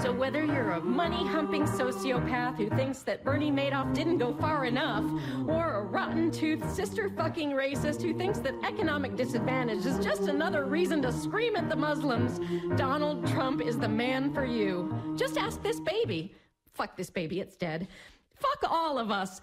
So whether you're a money-humping sociopath who thinks that Bernie Madoff didn't go far enough, or a rotten-toothed, sister-fucking racist who thinks that economic disadvantage is just another reason to scream at the Muslims, Donald Trump is the man for you. Just ask this baby. Fuck this baby, it's dead. Fuck all of us.